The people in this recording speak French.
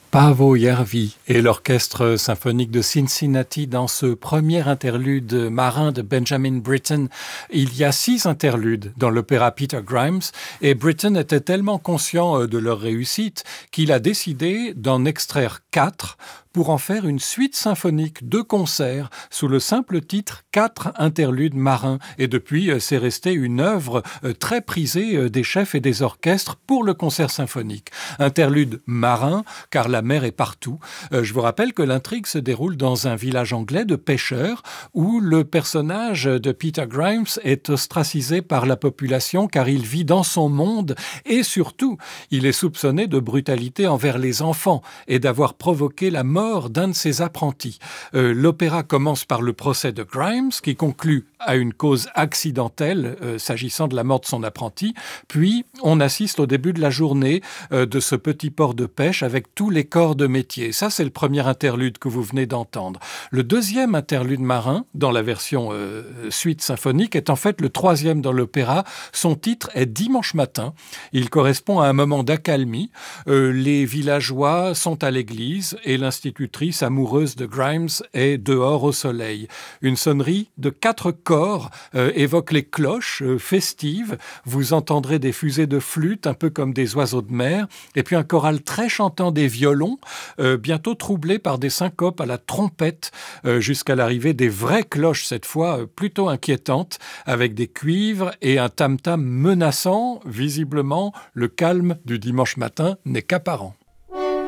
Paavo Järvi et l'orchestre symphonique de Cincinnati dans ce premier interlude marin de Benjamin Britten. Il y a 6 interludes dans l'opéra Peter Grimes et Britten était tellement conscient de leur réussite qu'il a décidé d'en extraire 4 pour en faire une suite symphonique de concerts sous le simple titre 4 interludes marins. Et depuis, c'est resté une œuvre très prisée des chefs et des orchestres pour le concert symphonique. Interlude marin, car la mer est partout. Je vous rappelle que l'intrigue se déroule dans un village anglais de pêcheurs où le personnage de Peter Grimes est ostracisé par la population car il vit dans son monde et surtout, il est soupçonné de brutalité envers les enfants et d'avoir provoqué la mort d'un de ses apprentis. L'opéra commence par le procès de Grimes qui conclut à une cause accidentelle s'agissant de la mort de son apprenti. Puis, on assiste au début de la journée de ce petit port de pêche avec tous les corps de métier. Ça, c'est le premier interlude que vous venez d'entendre. Le deuxième interlude marin, dans la version suite symphonique, est en fait le troisième dans l'opéra. Son titre est Dimanche matin. Il correspond à un moment d'accalmie. Les villageois sont à l'église et l'institutrice amoureuse de Grimes est dehors au soleil. Une sonnerie de 4 corps évoque les cloches festives. Vous entendrez des fusées de flûte, un peu comme des oiseaux de mer, et puis un choral très chantant des violons, bientôt troublé par des syncopes à la trompette, jusqu'à l'arrivée des vraies cloches, cette fois plutôt inquiétantes, avec des cuivres et un tam-tam menaçant. Visiblement, le calme du dimanche matin n'est qu'apparent.